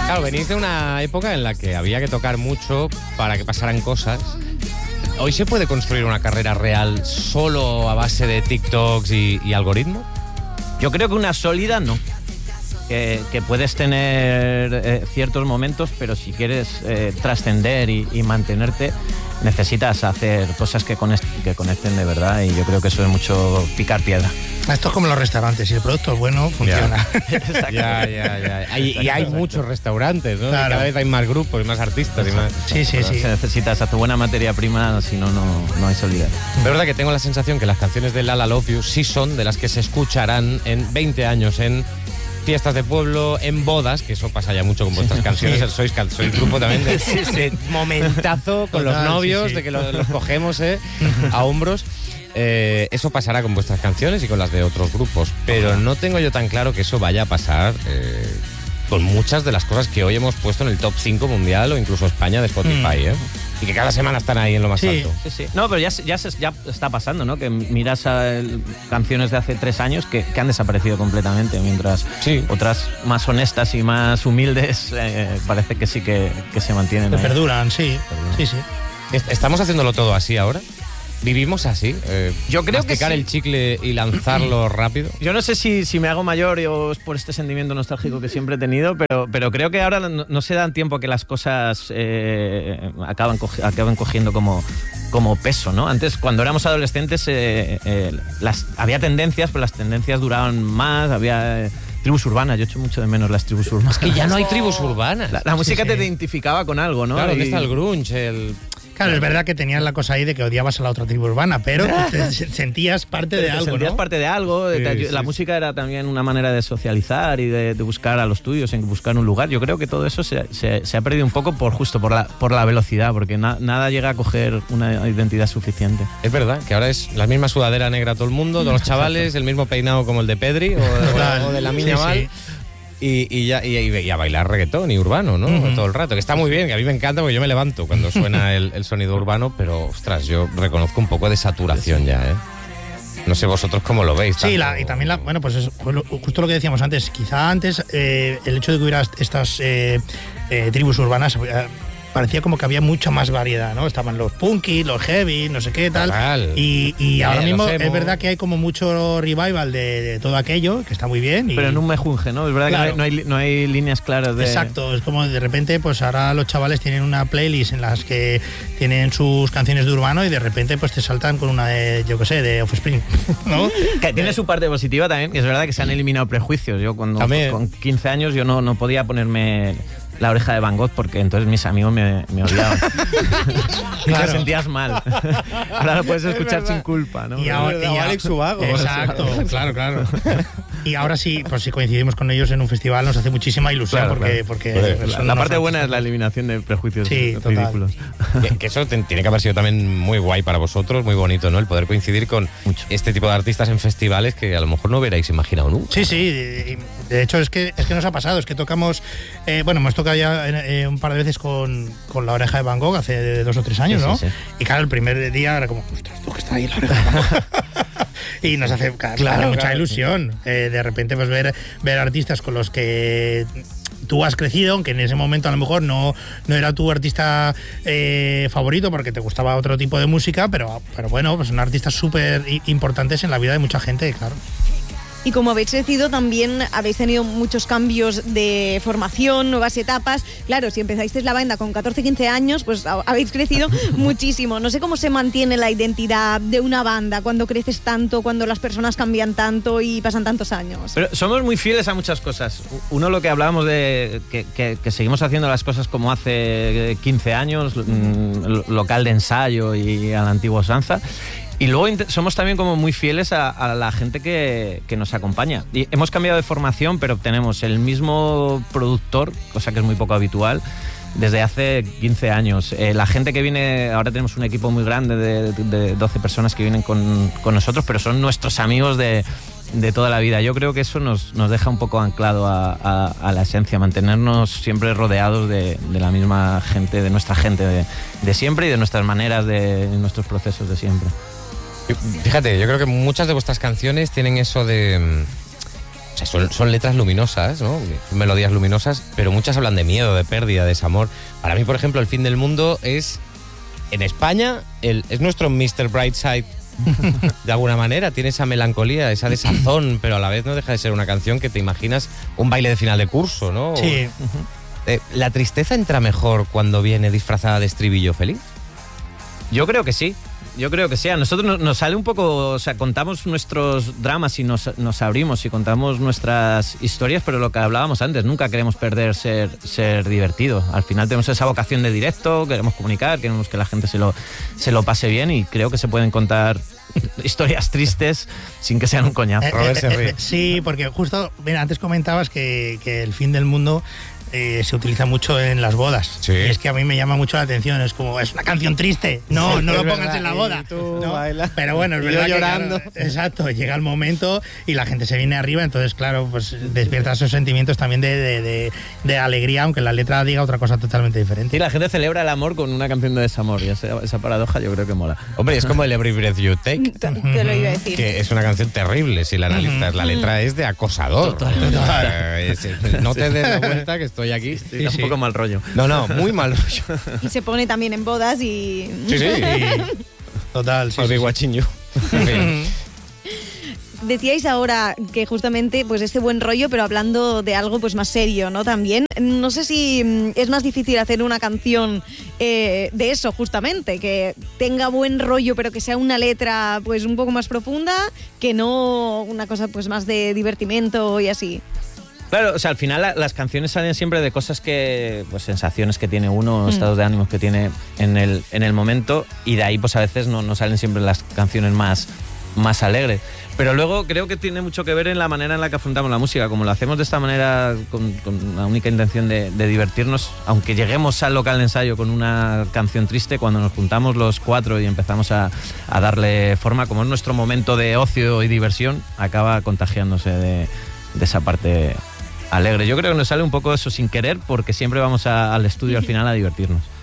Claro, venís de una época en la que había que tocar mucho para que pasaran cosas. ¿Hoy se puede construir una carrera real solo a base de TikToks y algoritmos? Yo creo que una sólida no. Que puedes tener ciertos momentos, pero si quieres trascender y mantenerte, necesitas hacer cosas que conecten de verdad, y yo creo que eso es mucho picar piedra. Esto es como los restaurantes, si el producto es bueno, funciona. Ya. Y hay muchos restaurantes, ¿no? Claro. Y cada vez hay más grupos y más artistas y más. Sí. Si necesitas hacer buena materia prima, si no, no hay solidez. Es verdad que tengo la sensación que las canciones de La La Love You sí son de las que se escucharán en 20 años en fiestas de pueblo, en bodas, que eso pasa ya mucho con vuestras canciones. Sois grupo también de momentazo con Total, los novios, sí. de que los cogemos a hombros. Eso pasará con vuestras canciones y con las de otros grupos, pero no tengo yo tan claro que eso vaya a pasar con muchas de las cosas que hoy hemos puesto en el top 5 mundial o incluso España de Spotify, y que cada semana están ahí en lo más alto. Sí. No, pero ya está pasando, ¿no? Que miras canciones de hace 3 años que han desaparecido completamente, mientras otras más honestas y más humildes parece que sí que se mantienen. Que perduran, sí. ¿Estamos haciéndolo todo así ahora? ¿Vivimos así? Yo creo que masticar sí. el chicle y lanzarlo rápido. Yo no sé si me hago mayor o es por este sentimiento nostálgico que siempre he tenido, pero creo que ahora no se dan tiempo que las cosas acaben cogiendo como peso, ¿no? Antes, cuando éramos adolescentes, había tendencias, pero las tendencias duraban más, había tribus urbanas. Yo echo mucho de menos las tribus urbanas. Es que ya no hay tribus urbanas. La música te identificaba con algo, ¿no? Claro, ¿dónde está el grunge? Claro, es verdad que tenías la cosa ahí de que odiabas a la otra tribu urbana, pero te sentías parte de algo, sentías ¿no? parte de algo. La música era también una manera de socializar y de buscar a los tuyos, en buscar un lugar. Yo creo que todo eso se ha perdido un poco por la velocidad, porque nada llega a coger una identidad suficiente. Es verdad que ahora es la misma sudadera negra todo el mundo, todos los chavales, el mismo peinado como el de Pedri o de la Miña Val. Sí. Y a bailar reggaetón y urbano, ¿no? Todo el rato, que está muy bien, que a mí me encanta porque yo me levanto cuando suena el sonido urbano, pero ostras, yo reconozco un poco de saturación ya, ¿eh? No sé vosotros cómo lo veis. Sí, y también bueno, pues es justo lo que decíamos antes. Quizá antes el hecho de que hubiera estas tribus urbanas parecía como que había mucha más variedad, ¿no? Estaban los punky, los heavy, no sé qué tal. Total. Y ahora mismo es verdad que hay como mucho revival de todo aquello, que está muy bien. Pero en un mejunje, ¿no? Es verdad Claro. que no hay líneas claras de... Exacto, es como de repente, pues ahora los chavales tienen una playlist en las que tienen sus canciones de urbano y de repente pues te saltan con una de, yo qué sé, de Offspring, ¿no? Que tiene su parte positiva también, y es verdad que se han eliminado prejuicios. Yo con 15 años yo no podía ponerme La Oreja de Van Gogh porque entonces mis amigos me odiaban. Y te sentías mal. Ahora lo puedes escuchar sin culpa, ¿no? Y ahora, Alex Ubago. Exacto, claro. Y ahora sí, pues si coincidimos con ellos en un festival nos hace muchísima ilusión, porque la parte buena es la eliminación de prejuicios ridículos. Que eso tiene que haber sido también muy guay para vosotros, muy bonito, ¿no? El poder coincidir con este tipo de artistas en festivales que a lo mejor no hubierais imaginado nunca. Sí, de hecho es que nos ha pasado, es que tocamos, hemos tocado ya un par de veces con La Oreja de Van Gogh hace 2 o 3 años, ¿no? Sí. Y claro, el primer día era como, ostras, tú que está ahí La Oreja de Van Gogh. Y nos hace mucha ilusión de repente pues ver artistas con los que tú has crecido, aunque en ese momento a lo mejor no era tu artista favorito porque te gustaba otro tipo de música, pero bueno, pues son artistas súper importantes en la vida de mucha gente, claro. Y como habéis crecido, también habéis tenido muchos cambios de formación, nuevas etapas. Claro, si empezasteis la banda con 14, 15 años, pues habéis crecido muchísimo. No sé cómo se mantiene la identidad de una banda cuando creces tanto, cuando las personas cambian tanto y pasan tantos años. Pero somos muy fieles a muchas cosas. Uno, lo que hablábamos de que seguimos haciendo las cosas como hace 15 años, local de ensayo y a la antigua usanza. Y luego somos también como muy fieles a la gente que nos acompaña. Y hemos cambiado de formación, pero tenemos el mismo productor, cosa que es muy poco habitual, desde hace 15 años. La gente que viene, ahora tenemos un equipo muy grande de 12 personas que vienen con nosotros, pero son nuestros amigos de toda la vida. Yo creo que eso nos deja un poco anclado a la esencia, mantenernos siempre rodeados de la misma gente, de nuestra gente de siempre y de nuestras maneras, de nuestros procesos de siempre. Fíjate, yo creo que muchas de vuestras canciones tienen eso de O sea, son letras luminosas, ¿no? Melodías luminosas, pero muchas hablan de miedo, de pérdida, de desamor. Para mí, por ejemplo, El fin del mundo es, en España, es nuestro Mr. Brightside. De alguna manera, tiene esa melancolía, esa desazón, pero a la vez no deja de ser una canción que te imaginas un baile de final de curso, ¿no? Sí. ¿La tristeza entra mejor cuando viene disfrazada de estribillo feliz? Yo creo que sí. Yo creo que sí. A nosotros nos sale un poco, o sea, contamos nuestros dramas y nos abrimos y contamos nuestras historias, pero lo que hablábamos antes, nunca queremos perder ser divertido. Al final tenemos esa vocación de directo, queremos comunicar, queremos que la gente se lo pase bien y creo que se pueden contar historias tristes sin que sean un coñazo. Robert se ríe. Sí, porque justo, mira, antes comentabas que el fin del mundo se utiliza mucho en las bodas. Sí. Y es que a mí me llama mucho la atención. Es como, es una canción triste. No, no lo pongas verdad, en la boda. ¿no? Pero bueno, es y verdad yo que llorando. claro, exacto, llega el momento y la gente se viene arriba. Entonces, claro, pues despierta esos sentimientos también de alegría, aunque la letra diga otra cosa totalmente diferente. Sí, la gente celebra el amor con una canción de desamor y esa paradoja yo creo que mola. Hombre, es como el Every Breath You Take, Te lo iba a decir. que es una canción terrible si la analizas. La letra es de acosador. No te des la vuelta que estoy aquí. Sí, un poco mal rollo. No, muy mal rollo. Y se pone también en bodas y... Sí. Total, sí. I'll be sí. watching you. En fin. Decíais ahora que justamente pues este buen rollo, pero hablando de algo pues más serio, ¿no? También, no sé si es más difícil hacer una canción de eso, justamente, que tenga buen rollo, pero que sea una letra pues un poco más profunda, que no una cosa pues más de divertimento y así. Claro, o sea, al final las canciones salen siempre de cosas que, pues sensaciones que tiene uno, estados de ánimos que tiene en el momento, y de ahí pues a veces no salen siempre las canciones más alegres. Pero luego creo que tiene mucho que ver en la manera en la que afrontamos la música. Como lo hacemos de esta manera, con la única intención de divertirnos, aunque lleguemos al local de ensayo con una canción triste, cuando nos juntamos los cuatro y empezamos a darle forma, como es nuestro momento de ocio y diversión, acaba contagiándose de esa parte alegre. Yo creo que nos sale un poco eso sin querer, porque siempre vamos al estudio al final a divertirnos.